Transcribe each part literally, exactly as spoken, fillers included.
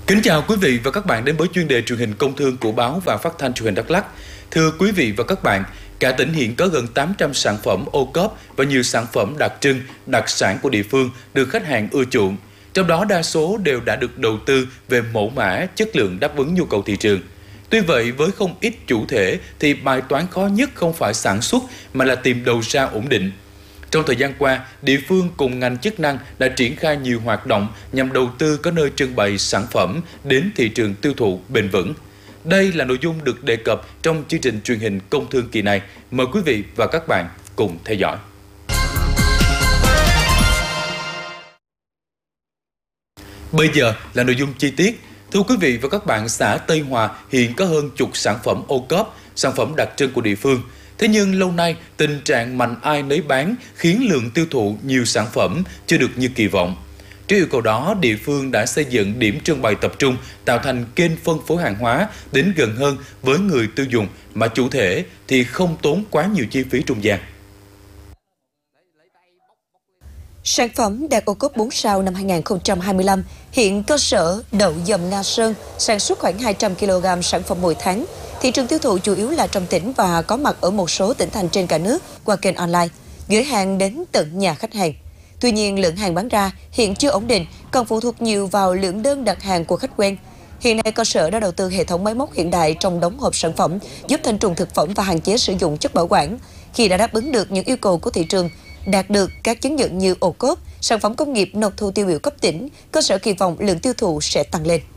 Kính chào quý vị và các bạn đến với chuyên đề truyền hình công thương của báo và phát thanh truyền hình Đắk Lắk. Thưa quý vị và các bạn, cả tỉnh hiện có gần tám trăm sản phẩm ô cốp và nhiều sản phẩm đặc trưng, đặc sản của địa phương được khách hàng ưa chuộng. Trong đó đa số đều đã được đầu tư về mẫu mã, chất lượng đáp ứng nhu cầu thị trường. Tuy vậy, với không ít chủ thể thì bài toán khó nhất không phải sản xuất mà là tìm đầu ra ổn định. Trong thời gian qua, địa phương cùng ngành chức năng đã triển khai nhiều hoạt động nhằm đầu tư có nơi trưng bày sản phẩm đến thị trường tiêu thụ bền vững. Đây là nội dung được đề cập trong chương trình truyền hình công thương kỳ này. Mời quý vị và các bạn cùng theo dõi. Bây giờ là nội dung chi tiết. Thưa quý vị và các bạn, xã Tây Hòa hiện có hơn chục sản phẩm ô cốp, sản phẩm đặc trưng của địa phương. Thế nhưng lâu nay, tình trạng mạnh ai nấy bán khiến lượng tiêu thụ nhiều sản phẩm chưa được như kỳ vọng. Trước yêu cầu đó, địa phương đã xây dựng điểm trưng bày tập trung, tạo thành kênh phân phối hàng hóa đến gần hơn với người tiêu dùng, mà chủ thể thì không tốn quá nhiều chi phí trung gian. Sản phẩm đạt ô cốp bốn sao năm hai nghìn không trăm hai mươi lăm, hiện cơ sở đậu dầm Nga Sơn sản xuất khoảng hai trăm ki lô gam sản phẩm mỗi tháng. Thị trường tiêu thụ chủ yếu là trong tỉnh và có mặt ở một số tỉnh thành trên cả nước qua kênh online, gửi hàng đến tận nhà khách hàng. Tuy nhiên, lượng hàng bán ra hiện chưa ổn định, còn phụ thuộc nhiều vào lượng đơn đặt hàng của khách quen. Hiện nay, cơ sở đã đầu tư hệ thống máy móc hiện đại trong đóng hộp sản phẩm, giúp thanh trùng thực phẩm và hạn chế sử dụng chất bảo quản. Khi đã đáp ứng được những yêu cầu của thị trường, đạt được các chứng nhận như ô cốp, sản phẩm công nghiệp nộp thu tiêu biểu cấp tỉnh, cơ sở kỳ vọng lượng tiêu thụ sẽ tăng lên.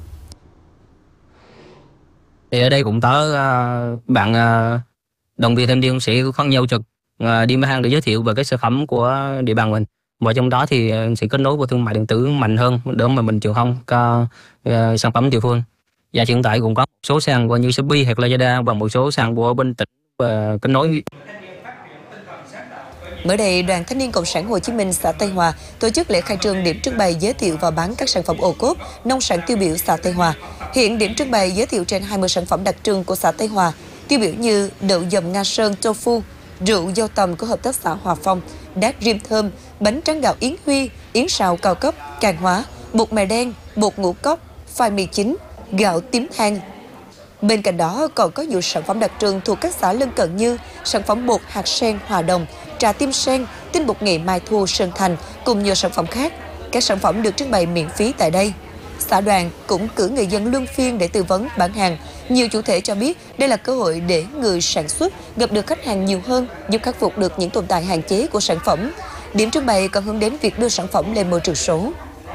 Thì ở đây cũng có uh, bạn uh, đồng viên thanh niên sẽ phân nhau trực uh, đi mua hàng để giới thiệu về cái sản phẩm của địa bàn mình. Và trong đó thì sẽ kết nối với thương mại điện tử mạnh hơn để mà mình truyền thông cho uh, sản phẩm địa phương. Và hiện tại cũng có một số sàn của như Shopee hoặc Lazada và một số sàn của bên tỉnh uh, kết nối. Mới đây, Đoàn Thanh niên Cộng sản Hồ Chí Minh xã Tây Hòa tổ chức lễ khai trương điểm trưng bày giới thiệu và bán các sản phẩm ô cốp, nông sản tiêu biểu xã Tây Hòa. Hiện điểm trưng bày giới thiệu trên hai mươi sản phẩm đặc trưng của xã Tây Hòa, tiêu biểu như đậu dầm Nga Sơn tofu, rượu dâu tằm của hợp tác xã Hòa Phong, đát rim thơm, bánh tráng gạo Yến Huy, yến xào cao cấp, Càng Hóa, bột mè đen, bột ngũ cốc, khoai mì chín, gạo tím than. Bên cạnh đó còn có nhiều sản phẩm đặc trưng thuộc các xã lân cận như sản phẩm bột hạt sen Hòa Đồng, trà tim sen, tinh bột nghệ Mai Thu Sơn Thành cùng nhiều sản phẩm khác. Các sản phẩm được trưng bày miễn phí tại đây. Xã đoàn cũng cử người dân luân phiên để tư vấn bán hàng. Nhiều chủ thể cho biết đây là cơ hội để người sản xuất gặp được khách hàng nhiều hơn, giúp khắc phục được những tồn tại hạn chế của sản phẩm. Điểm trưng bày còn hướng đến việc đưa sản phẩm lên môi trường số.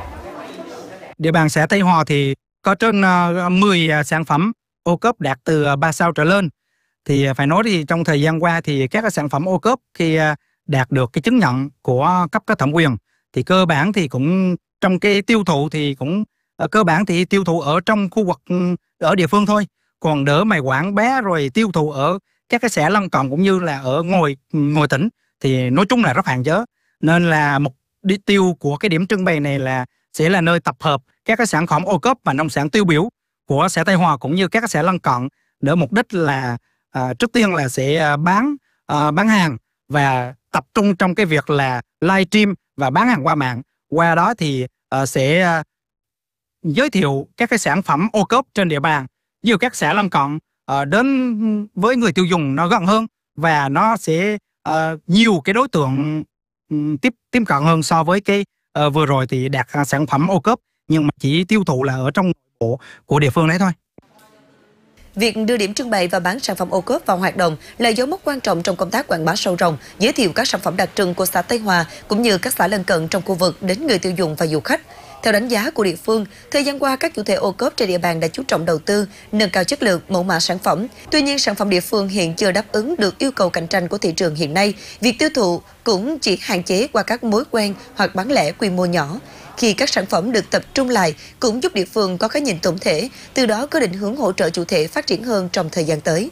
Địa bàn xã Tây Hòa thì có trên mười sản phẩm ô cốp đạt từ ba sao trở lên. Thì phải nói thì trong thời gian qua thì các sản phẩm ô cốp khi đạt được cái chứng nhận của cấp có thẩm quyền thì cơ bản thì cũng trong cái tiêu thụ thì cũng cơ bản thì tiêu thụ ở trong khu vực ở địa phương thôi. Còn đỡ mày quảng bá rồi tiêu thụ ở các cái xã lân cận cũng như là ở ngoài ngoài tỉnh thì nói chung là rất hạn chế. Nên là mục đích tiêu của cái điểm trưng bày này là sẽ là nơi tập hợp các cái sản phẩm ô cốp và nông sản tiêu biểu của xã Tây Hòa cũng như các xã lân cận, để mục đích là à, trước tiên là sẽ bán à, bán hàng và tập trung trong cái việc là live stream và bán hàng qua mạng. Qua đó thì à, sẽ à, giới thiệu các cái sản phẩm ô cốp trên địa bàn như các xã lân cận à, đến với người tiêu dùng nó gần hơn, và nó sẽ à, nhiều cái đối tượng um, tiếp tiếp cận hơn so với cái à, vừa rồi thì đạt à, sản phẩm ô cốp nhưng mà chỉ tiêu thụ là ở trong Của, của địa phương đấy thôi. Việc đưa điểm trưng bày và bán sản phẩm ô cốp vào hoạt động là dấu mốc quan trọng trong công tác quảng bá sâu rộng, giới thiệu các sản phẩm đặc trưng của xã Tây Hòa cũng như các xã lân cận trong khu vực đến người tiêu dùng và du khách. Theo đánh giá của địa phương, thời gian qua các chủ thể ô cốp trên địa bàn đã chú trọng đầu tư, nâng cao chất lượng, mẫu mã sản phẩm. Tuy nhiên, sản phẩm địa phương hiện chưa đáp ứng được yêu cầu cạnh tranh của thị trường hiện nay. Việc tiêu thụ cũng chỉ hạn chế qua các mối quen hoặc bán lẻ quy mô nhỏ. Khi các sản phẩm được tập trung lại cũng giúp địa phương có cái nhìn tổng thể, từ đó có định hướng hỗ trợ chủ thể phát triển hơn trong thời gian tới.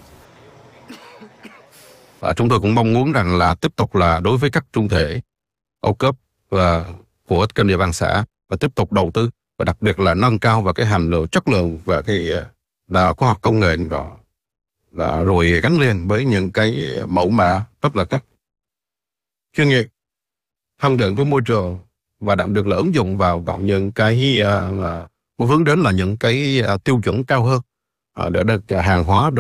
Và chúng tôi cũng mong muốn rằng là tiếp tục là đối với các chủ thể ô cốp và của kênh địa bàn xã và tiếp tục đầu tư và đặc biệt là nâng cao vào cái hàm lượng chất lượng và cái là khoa học công nghệ đó, là rồi gắn liền với những cái mẫu mã rất là các chuyên nghiệp, thân thiện với môi trường và đặc biệt là ứng dụng vào vào những cái uh, hướng đến là những cái à, tiêu chuẩn cao hơn à, để được à, hàng hóa được